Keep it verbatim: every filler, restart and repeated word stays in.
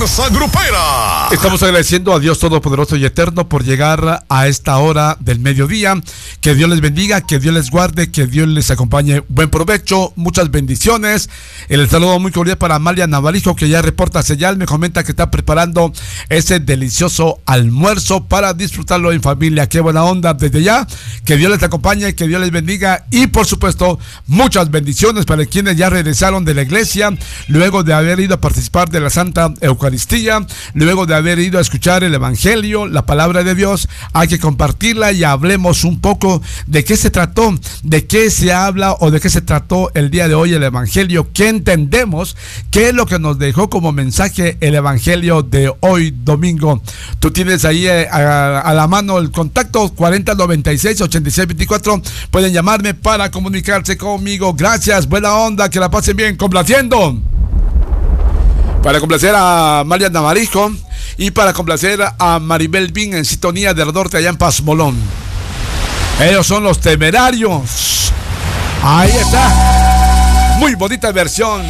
Fuerza Grupera. Estamos agradeciendo a Dios Todopoderoso y Eterno por llegar a esta hora del mediodía. Que Dios les bendiga, que Dios les guarde, que Dios les acompañe. Buen provecho, muchas bendiciones. El saludo muy cordial para Amalia Navarijo, que ya reporta señal. Me comenta que está preparando ese delicioso almuerzo para disfrutarlo en familia. Qué buena onda desde ya. Que Dios les acompañe, que Dios les bendiga. Y por supuesto, muchas bendiciones para quienes ya regresaron de la iglesia, luego de haber ido a participar de la Santa Eucaristía, luego de haber ido a escuchar el Evangelio, la palabra de Dios. Hay que compartirla y hablemos un poco de qué se trató, de qué se habla o de qué se trató el día de hoy el Evangelio, qué entendemos, qué es lo que nos dejó como mensaje el Evangelio de hoy domingo. Tú tienes ahí eh, a, a la mano el contacto cuarenta noventa y seis ochenta y seis veinticuatro. Pueden llamarme para comunicarse conmigo. Gracias, buena onda, que la pasen bien, complaciendo. Para complacer a María Navarijo y para complacer a Maribel Bin en sintonía del norte allá en Pasmolón. Ellos son los Temerarios. Ahí está. Muy bonita versión.